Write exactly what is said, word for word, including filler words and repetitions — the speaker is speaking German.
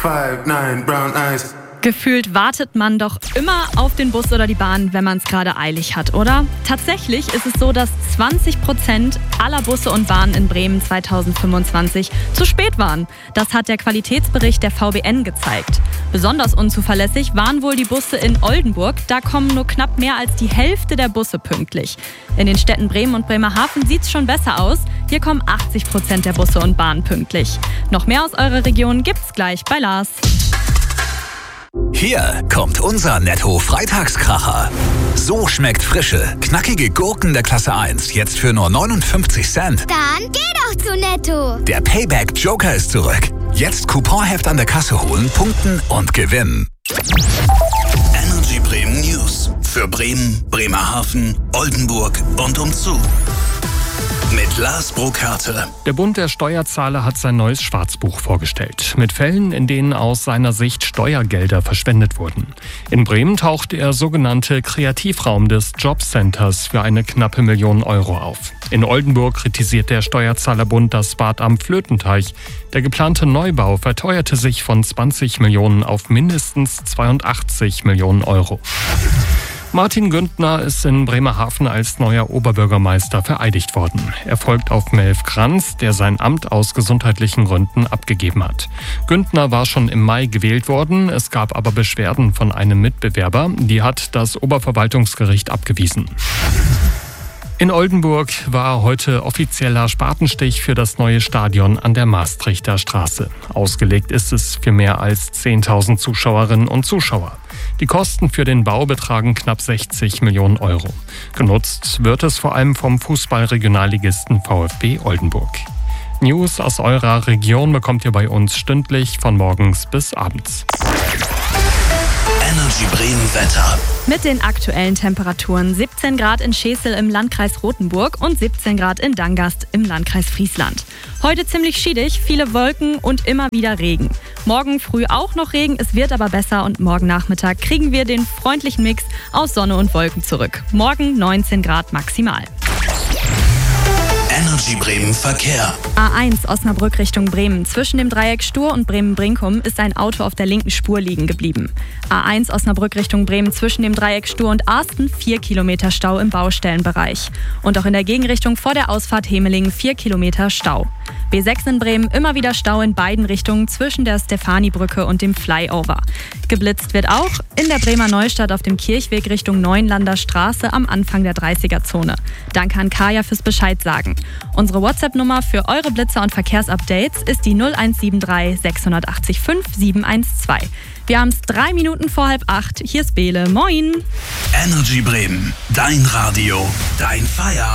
Five, nine, brown eyes. Gefühlt wartet man doch immer auf den Bus oder die Bahn, wenn man es gerade eilig hat, oder? Tatsächlich ist es so, dass zwanzig Prozent aller Busse und Bahnen in Bremen zweitausendfünfundzwanzig zu spät waren. Das hat der Qualitätsbericht der V B N gezeigt. Besonders unzuverlässig waren wohl die Busse in Oldenburg. Da kommen nur knapp mehr als die Hälfte der Busse pünktlich. In den Städten Bremen und Bremerhaven sieht es schon besser aus. Hier kommen achtzig Prozent der Busse und Bahnen pünktlich. Noch mehr aus eurer Region gibt's gleich bei Lars. Hier kommt unser Netto-Freitagskracher. So schmeckt frische, knackige Gurken der Klasse eins jetzt für nur neunundfünfzig Cent. Dann geh doch zu Netto. Der Payback-Joker ist zurück. Jetzt Couponheft an der Kasse holen, punkten und gewinnen. Energy Bremen News. Für Bremen, Bremerhaven, Oldenburg und umzu. Mit Lars Burkhardt. Der Bund der Steuerzahler hat sein neues Schwarzbuch vorgestellt. Mit Fällen, in denen aus seiner Sicht Steuergelder verschwendet wurden. In Bremen taucht der sogenannte Kreativraum des Jobcenters für eine knappe Million Euro auf. In Oldenburg kritisiert der Steuerzahlerbund das Bad am Flötenteich. Der geplante Neubau verteuerte sich von zwanzig Millionen auf mindestens zweiundachtzig Millionen Euro. Martin Güntner ist in Bremerhaven als neuer Oberbürgermeister vereidigt worden. Er folgt auf Melf Kranz, der sein Amt aus gesundheitlichen Gründen abgegeben hat. Güntner war schon im Mai gewählt worden, es gab aber Beschwerden von einem Mitbewerber. Die hat das Oberverwaltungsgericht abgewiesen. In Oldenburg war heute offizieller Spatenstich für das neue Stadion an der Maastrichter Straße. Ausgelegt ist es für mehr als zehntausend Zuschauerinnen und Zuschauer. Die Kosten für den Bau betragen knapp sechzig Millionen Euro. Genutzt wird es vor allem vom Fußball-Regionalligisten VfB Oldenburg. News aus eurer Region bekommt ihr bei uns stündlich von morgens bis abends. Energy Bremen Wetter. Mit den aktuellen Temperaturen siebzehn Grad in Schesel im Landkreis Rothenburg und siebzehn Grad in Dangast im Landkreis Friesland. Heute ziemlich schiedig, viele Wolken und immer wieder Regen. Morgen früh auch noch Regen, es wird aber besser und morgen Nachmittag kriegen wir den freundlichen Mix aus Sonne und Wolken zurück. Morgen neunzehn Grad maximal. Energy Bremen Verkehr. A eins Osnabrück Richtung Bremen. Zwischen dem Dreieck Stur und Bremen-Brinkum ist ein Auto auf der linken Spur liegen geblieben. A eins Osnabrück Richtung Bremen. Zwischen dem Dreieck Stur und Arsten vier Kilometer Stau im Baustellenbereich. Und auch in der Gegenrichtung vor der Ausfahrt Hemelingen vier Kilometer Stau. B sechs in Bremen immer wieder Stau in beiden Richtungen zwischen der Stefani-Brücke und dem Flyover. Geblitzt wird auch in der Bremer Neustadt auf dem Kirchweg Richtung Neuenlander Straße am Anfang der dreißiger-Zone. Danke an Kaya fürs Bescheid sagen. Unsere WhatsApp-Nummer für eure Blitzer und Verkehrsupdates ist die null eins sieben drei sechs acht fünf sieben eins zwei. Wir haben es drei Minuten vor halb acht. Hier ist Bele. Moin! Energy Bremen. Dein Radio. Dein Feierabend.